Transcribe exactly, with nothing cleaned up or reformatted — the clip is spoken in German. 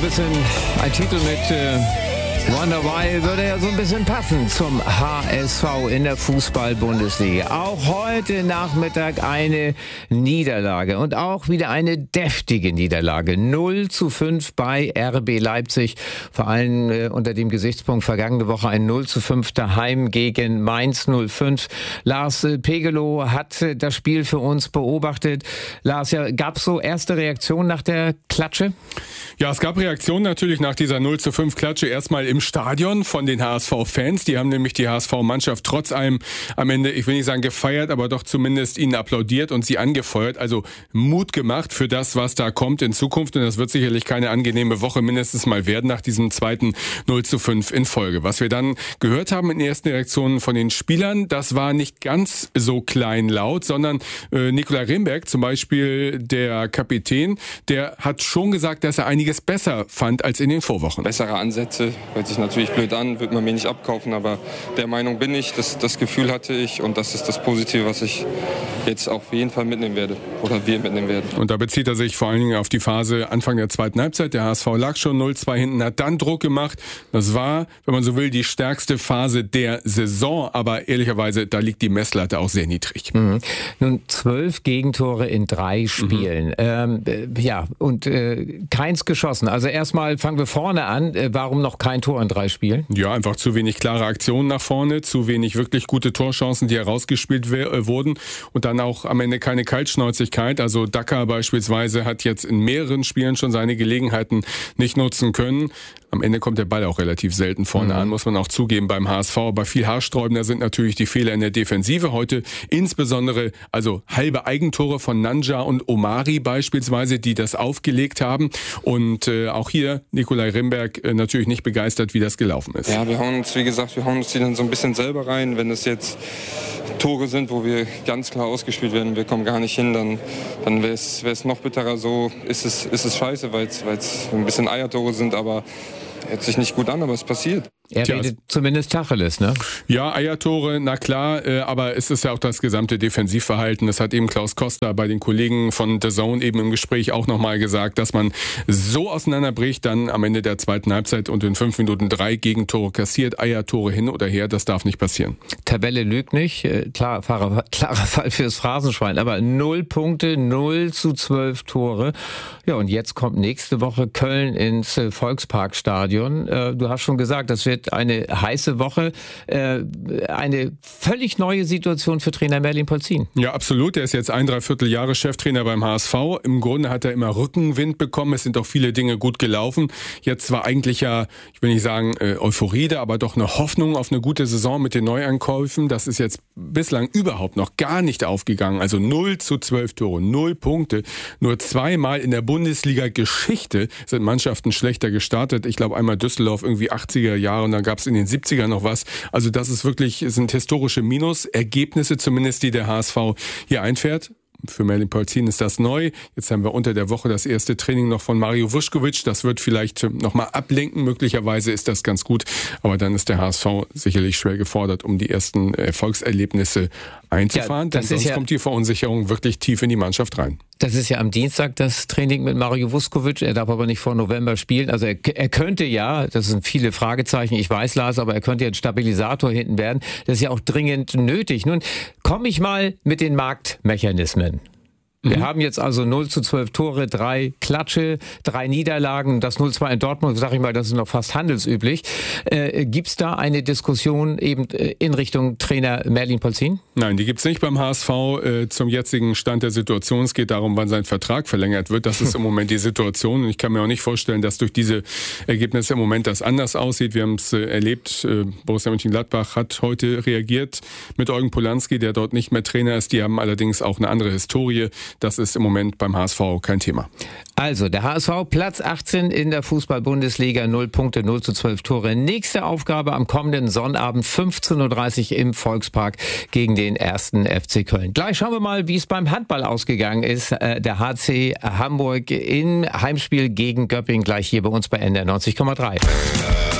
bisschen ein Titel mit äh, Wonder Why würde ja so ein bisschen passen zum H S V in der Fußball-Bundesliga. Auch heute Nachmittag eine Niederlage und auch wieder eine deftige Niederlage. null zu fünf bei R B Leipzig, vor allem äh, unter dem Gesichtspunkt vergangene Woche ein null zu fünf daheim gegen Mainz null fünf. Lars äh, Pegelow hat äh, das Spiel für uns beobachtet. Lars, ja, gab es so erste Reaktionen nach der Klatsche? Ja, es gab Reaktionen natürlich nach dieser null zu fünf Klatsche erstmal im Stadion von den H S V-Fans. Die haben nämlich die H S V-Mannschaft trotz allem am Ende, ich will nicht sagen gefeiert, aber doch zumindest ihnen applaudiert und sie angefeuert. Also Mut gemacht für das, was da kommt in Zukunft. Und das wird sicherlich keine angenehme Woche mindestens mal werden nach diesem zweiten null zu fünf in Folge. Was wir dann gehört haben in den ersten Reaktionen von den Spielern, das war nicht ganz so kleinlaut, sondern äh, Nicolai Remberg, zum Beispiel der Kapitän, der hat schon gesagt, dass er einiges besser fand als in den Vorwochen. Bessere Ansätze, hört sich natürlich blöd an, wird man mir nicht abkaufen, aber der Meinung bin ich, das, das Gefühl hatte ich und das ist das Positive, was ich jetzt auf jeden Fall mitnehmen werde oder wir mitnehmen werden. Und da bezieht er sich vor allen Dingen auf die Phase Anfang der zweiten Halbzeit. Der H S V lag schon null zwei hinten, hat dann Druck gemacht. Das war, wenn man so will, die stärkste Phase der Saison, aber ehrlicherweise, da liegt die Messlatte auch sehr niedrig. Mhm. Nun zwölf Gegentore in drei Spielen. Mhm. Ähm, ja, und äh, keins geschossen. Also erstmal fangen wir vorne an. Äh, warum noch kein Tor in drei Spielen? Ja, einfach zu wenig klare Aktionen nach vorne, zu wenig wirklich gute Torchancen, die herausgespielt we- wurden und dann auch am Ende keine Kaltschnäuzigkeit. Also Daka beispielsweise hat jetzt in mehreren Spielen schon seine Gelegenheiten nicht nutzen können. Am Ende kommt der Ball auch relativ selten vorne mhm. an, muss man auch zugeben beim H S V. Aber viel haarsträubender sind natürlich die Fehler in der Defensive. Heute insbesondere also halbe Eigentore von Nanja und Omari beispielsweise, die das aufgelegt haben. Und äh, auch hier Nicolai Remberg äh, natürlich nicht begeistert, wie das gelaufen ist. Ja, wir hauen uns, wie gesagt, wir hauen uns die dann so ein bisschen selber rein. Wenn es jetzt Tore sind, wo wir ganz klar ausgespielt werden, wir kommen gar nicht hin, dann, dann wäre es noch bitterer. So ist es, ist es scheiße, weil es ein bisschen Eiertore sind, aber hört sich nicht gut an, aber es passiert. Er Tja, redet zumindest Tacheles, ne? Ja, Eiertore, na klar, äh, aber es ist ja auch das gesamte Defensivverhalten. Das hat eben Klaus Costa bei den Kollegen von The Zone eben im Gespräch auch nochmal gesagt, dass man so auseinanderbricht, dann am Ende der zweiten Halbzeit und in fünf Minuten drei Gegentore kassiert, Eiertore hin oder her, das darf nicht passieren. Tabelle lügt nicht, klar, klarer, klarer Fall fürs Phrasenschwein, aber null Punkte, null zu zwölf Tore. Ja, und jetzt kommt nächste Woche Köln ins Volksparkstadion. Du hast schon gesagt, das wird eine heiße Woche, eine völlig neue Situation für Trainer Merlin Polzin. Ja, absolut. Er ist jetzt ein Dreivierteljahre Cheftrainer beim H S V. Im Grunde hat er immer Rückenwind bekommen. Es sind auch viele Dinge gut gelaufen. Jetzt war eigentlich ja, ich will nicht sagen Euphorie da, aber doch eine Hoffnung auf eine gute Saison mit den Neuankäufen. Das ist jetzt bislang überhaupt noch gar nicht aufgegangen. Also null zu zwölf Tore, null Punkte. Nur zweimal in der Bundesliga-Geschichte sind Mannschaften schlechter gestartet. Ich glaube einmal Düsseldorf irgendwie achtziger Jahre und dann gab es in den siebzigern noch was. Also das ist wirklich, sind historische Minusergebnisse, zumindest die der H S V hier einfährt. Für Merlin Polzin ist das neu. Jetzt haben wir unter der Woche das erste Training noch von Mario Vuskovic. Das wird vielleicht nochmal ablenken. Möglicherweise ist das ganz gut. Aber dann ist der H S V sicherlich schwer gefordert, um die ersten Erfolgserlebnisse einzufahren. Ja, denn sonst ja, kommt die Verunsicherung wirklich tief in die Mannschaft rein. Das ist ja am Dienstag das Training mit Mario Vuskovic. Er darf aber nicht vor November spielen. Also er, er könnte ja, das sind viele Fragezeichen, ich weiß, Lars, aber er könnte ja ein Stabilisator hinten werden. Das ist ja auch dringend nötig. Nun komme ich mal mit den Marktmechanismen. Wir mhm. haben jetzt also null zu zwölf Tore, drei Klatsche, drei Niederlagen. Das null zwei in Dortmund, sag ich mal, das ist noch fast handelsüblich. Äh, gibt's da eine Diskussion eben in Richtung Trainer Merlin Polzin? Nein, die gibt's nicht beim H S V äh, zum jetzigen Stand der Situation. Es geht darum, wann sein Vertrag verlängert wird. Das ist im Moment die Situation. Und ich kann mir auch nicht vorstellen, dass durch diese Ergebnisse im Moment das anders aussieht. Wir haben es äh, erlebt. Äh, Borussia Mönchengladbach hat heute reagiert mit Eugen Polanski, der dort nicht mehr Trainer ist. Die haben allerdings auch eine andere Historie. Das ist im Moment beim H S V kein Thema. Also, der H S V Platz achtzehn in der Fußball-Bundesliga, null Punkte, null zu zwölf Tore. Nächste Aufgabe am kommenden Sonnabend, fünfzehn Uhr dreißig im Volkspark gegen den ersten F C Köln. Gleich schauen wir mal, wie es beim Handball ausgegangen ist. Der H C Hamburg im Heimspiel gegen Göppingen, gleich hier bei uns bei N D R neunzig Komma drei.